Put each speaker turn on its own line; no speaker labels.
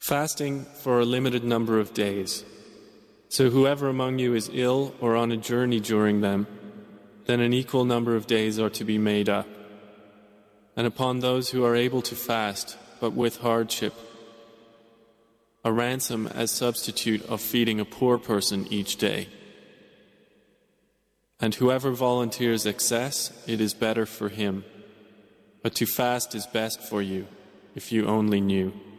fasting for a limited number of days. So whoever among you is ill or on a journey during them, then an equal number of days are to be made up. And upon those who are able to fast, but with hardship, a ransom as substitute of feeding a poor person each day. And whoever volunteers excess, it is better for him. But to fast is best for you, if you only knew.